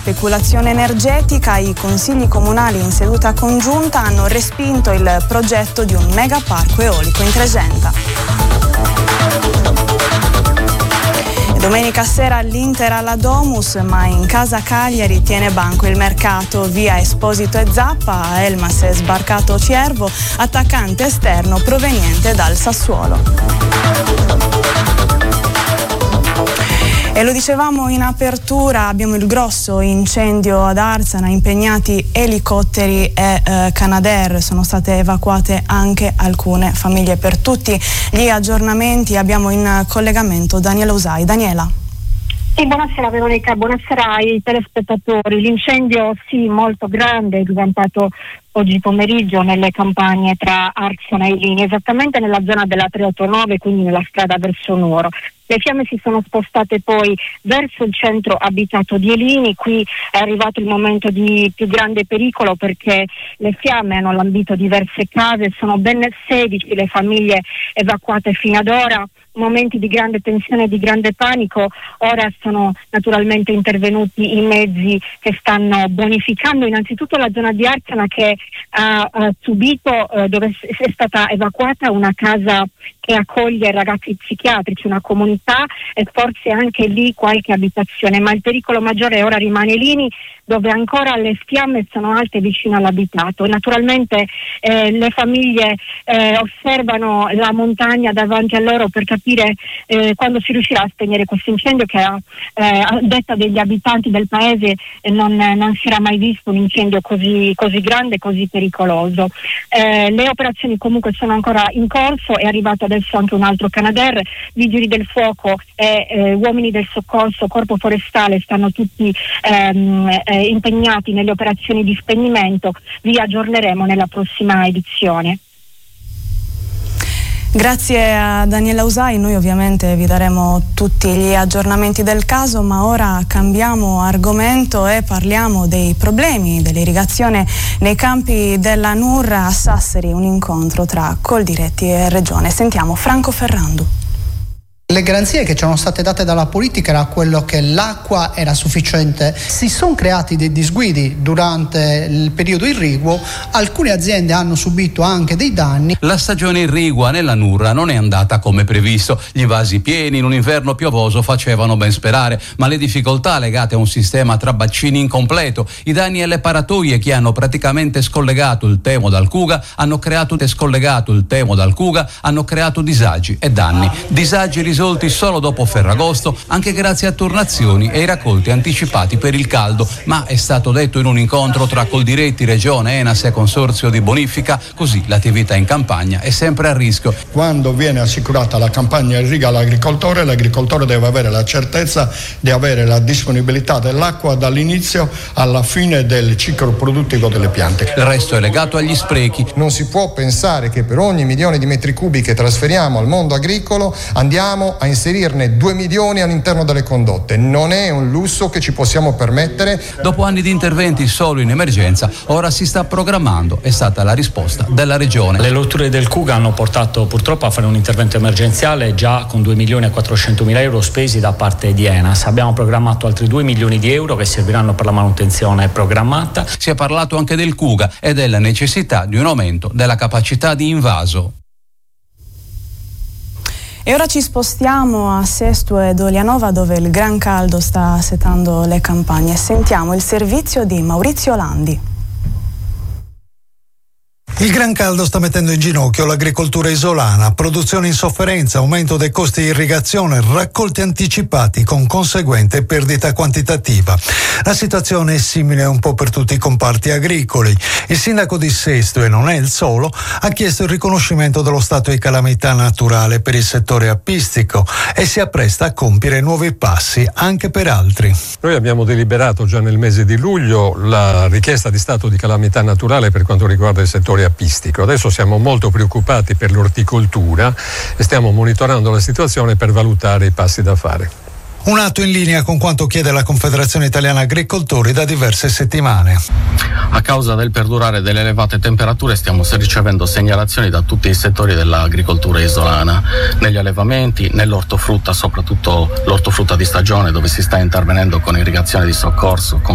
Speculazione energetica, i consigli comunali in seduta congiunta hanno respinto il progetto di un megaparco eolico in Tregenta. Domenica sera l'Inter alla Domus, ma in casa Cagliari tiene banco il mercato. Via Esposito e Zappa, a Elmas è sbarcato Ciervo, attaccante esterno proveniente dal Sassuolo. E lo dicevamo in apertura, abbiamo il grosso incendio ad Arzana, impegnati elicotteri e Canadair, sono state evacuate anche alcune famiglie. Per tutti gli aggiornamenti abbiamo in collegamento Daniela Usai. Daniela. Sì, buonasera Veronica, buonasera ai telespettatori. L'incendio molto grande è divampato oggi pomeriggio nelle campagne tra Arzana e Lini, esattamente nella zona della 389, quindi nella strada verso Nuoro. Le fiamme si sono spostate poi verso il centro abitato di Elini. Qui è arrivato il momento di più grande pericolo perché le fiamme hanno lambito diverse case, sono ben 16 le famiglie evacuate fino ad ora. Momenti di grande tensione e di grande panico. Ora sono naturalmente intervenuti i mezzi che stanno bonificando innanzitutto la zona di Arzana, che ha subito, dove è stata evacuata una casa che accoglie ragazzi psichiatrici, una comunità, e forse anche lì qualche abitazione, ma il pericolo maggiore ora rimane Lini, dove ancora le fiamme sono alte vicino all'abitato. Naturalmente le famiglie osservano la montagna davanti a loro per capire quando si riuscirà a spegnere questo incendio che a detta degli abitanti del paese non si era mai visto un incendio così grande, così pericoloso. Le operazioni comunque sono ancora in corso, è arrivato adesso anche un altro Canadair, vigili del fuoco e uomini del soccorso, corpo forestale stanno tutti impegnati nelle operazioni di spegnimento. Vi aggiorneremo nella prossima edizione. Grazie a Daniela Usai, noi ovviamente vi daremo tutti gli aggiornamenti del caso, ma ora cambiamo argomento e parliamo dei problemi dell'irrigazione nei campi della NUR a Sassari, un incontro tra Coldiretti e Regione. Sentiamo Franco Ferrando. Le garanzie che ci erano state date dalla politica era quello che l'acqua era sufficiente. Si sono creati dei disguidi durante il periodo irriguo, alcune aziende hanno subito anche dei danni. La stagione irrigua nella Nurra non è andata come previsto. Gli vasi pieni in un inverno piovoso facevano ben sperare, ma le difficoltà legate a un sistema tra bacini incompleto, i danni alle paratoie che hanno praticamente scollegato il Temo dal Cuga hanno creato disagi e danni. Disagi risolti solo dopo Ferragosto, anche grazie a turnazioni e ai raccolti anticipati per il caldo, ma è stato detto in un incontro tra Coldiretti, Regione, Enas e Consorzio di Bonifica, così l'attività in campagna è sempre a rischio. Quando viene assicurata la campagna irriga all'agricoltore, l'agricoltore deve avere la certezza di avere la disponibilità dell'acqua dall'inizio alla fine del ciclo produttivo delle piante. Il resto è legato agli sprechi. Non si può pensare che per ogni milione di metri cubi che trasferiamo al mondo agricolo andiamo a inserirne 2 milioni all'interno delle condotte. Non è un lusso che ci possiamo permettere. Dopo anni di interventi solo in emergenza, ora si sta programmando, è stata la risposta della Regione. Le rotture del Cuga hanno portato purtroppo a fare un intervento emergenziale già con 2.400.000 euro spesi da parte di Enas. Abbiamo programmato altri 2 milioni di euro che serviranno per la manutenzione programmata. Si è parlato anche del Cuga e della necessità di un aumento della capacità di invaso. E ora ci spostiamo a Sesto e Dolianova, dove il gran caldo sta setando le campagne. Sentiamo il servizio di Maurizio Landi. Il gran caldo sta mettendo in ginocchio l'agricoltura isolana, produzione in sofferenza, aumento dei costi di irrigazione, raccolti anticipati con conseguente perdita quantitativa. La situazione è simile un po' per tutti i comparti agricoli. Il sindaco di Sesto, e non è il solo, ha chiesto il riconoscimento dello stato di calamità naturale per il settore apistico e si appresta a compiere nuovi passi anche per altri. Noi abbiamo deliberato già nel mese di luglio la richiesta di stato di calamità naturale per quanto riguarda il settore apistico. Adesso siamo molto preoccupati per l'orticoltura e stiamo monitorando la situazione per valutare i passi da fare. Un atto in linea con quanto chiede la Confederazione Italiana Agricoltori da diverse settimane. A causa del perdurare delle elevate temperature stiamo ricevendo segnalazioni da tutti i settori dell'agricoltura isolana, negli allevamenti, nell'ortofrutta, soprattutto l'ortofrutta di stagione, dove si sta intervenendo con irrigazione di soccorso, con